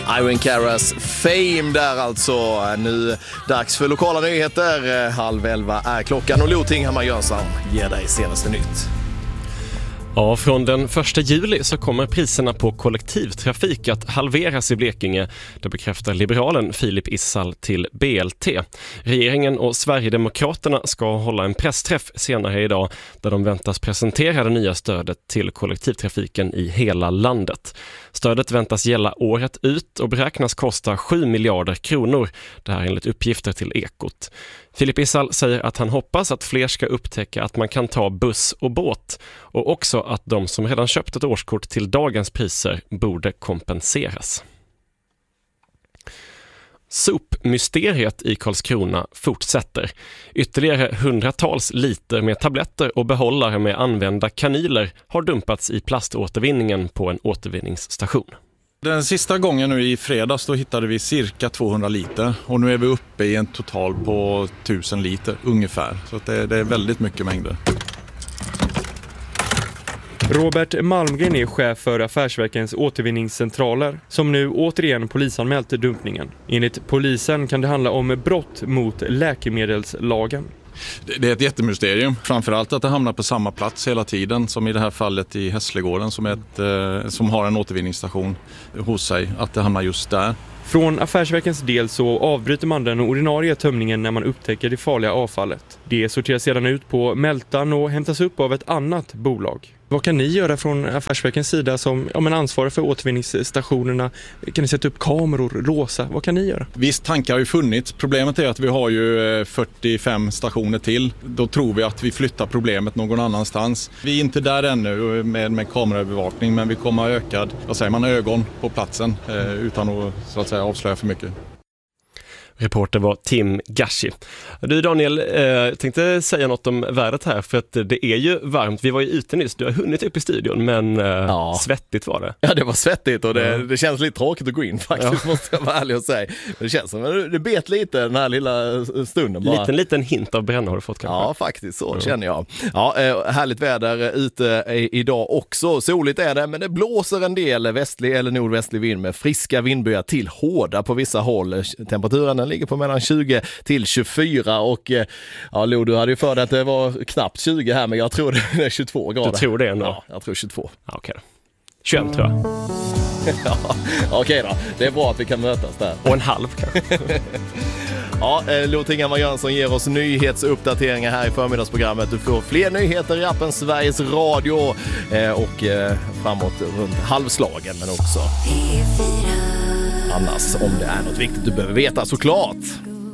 Irene Caras Fame där alltså. Nu dags för lokala nyheter. 10:30 är klockan och Loting Hammar Jönsson ger dig senaste nytt. Ja, från den 1 juli så kommer priserna på kollektivtrafik att halveras i Blekinge. Det bekräftar liberalen Filip Issal till BLT. Regeringen och Sverigedemokraterna ska hålla en pressträff senare idag där de väntas presentera det nya stödet till kollektivtrafiken i hela landet. Stödet väntas gälla året ut och beräknas kosta 7 miljarder kronor. Det här enligt uppgifter till Ekot. Filip Issal säger att han hoppas att fler ska upptäcka att man kan ta buss och båt och också att de som redan köpt ett årskort till dagens priser borde kompenseras. Sopmysteriet i Karlskrona fortsätter. Ytterligare hundratals liter med tabletter och behållare med använda kanyler har dumpats i plaståtervinningen på en återvinningsstation. Den sista gången nu i fredags då hittade vi cirka 200 liter och nu är vi uppe i en total på 1000 liter ungefär. Så att det är väldigt mycket mängder. Robert Malmgren är chef för Affärsverkens återvinningscentraler som nu återigen polisanmält dumpningen. Enligt polisen kan det handla om brott mot läkemedelslagen. Det är ett jättemysterium. Framförallt att det hamnar på samma plats hela tiden som i det här fallet i Hässlegården som har en återvinningsstation hos sig. Att det hamnar just där. Från Affärsverkens del så avbryter man den ordinarie tömningen när man upptäcker det farliga avfallet. Det sorteras sedan ut på Mältan och hämtas upp av ett annat bolag. Vad kan ni göra från Affärsverkens sida som ansvarar för återvinningsstationerna? Kan ni sätta upp kameror, låsa? Vad kan ni göra? Visst, tankar har ju funnits. Problemet är att vi har ju 45 stationer till. Då tror vi att vi flyttar problemet någon annanstans. Vi är inte där ännu med kameraövervakning, men vi kommer ha ökad ögon på platsen utan att så att säga avslöja för mycket. Reporter var Tim Gashi. Du Daniel, tänkte säga något om vädret här för att det är ju varmt. Vi var ju ute nyss, du har hunnit upp i studion men svettigt var det. Ja, det var svettigt och det känns lite tråkigt att gå in faktiskt, måste jag vara ärlig och säga. Men det känns som att det bet lite den här lilla stunden bara. Liten hint av bränna har du fått kanske. Ja, faktiskt så känner jag. Ja, härligt väder ute idag också. Soligt är det, men det blåser en del västlig eller nordvästlig vind med friska vindbyar till hårda på vissa håll. Temperaturen ligger på mellan 20 till 24 och Lo, du hade ju för dig att det var knappt 20 här, men jag tror det är 22 grader. Du tror det ändå? Ja, jag tror 22. Ja, okej. 21 tror jag. Ja, okej då. Det är bra att vi kan mötas där. Och en halv kanske. Ja, Loting Hammar Jönsson ger oss nyhetsuppdateringar här i förmiddagsprogrammet. Du får fler nyheter i appen Sveriges Radio och framåt runt halvslagen, men också annars om det är något viktigt du behöver veta såklart.